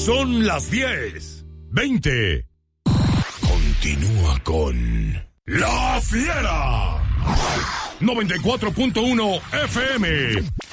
Son las 10:20. Continúa con La Fiera 94.1 FM.